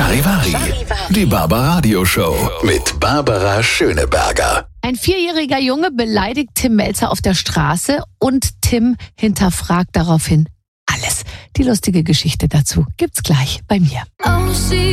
Charivari, die Barbaradio-Show mit Barbara Schöneberger. Ein 4-jähriger Junge beleidigt Tim Melzer auf der Straße und Tim hinterfragt daraufhin alles. Die lustige Geschichte dazu gibt's gleich bei mir.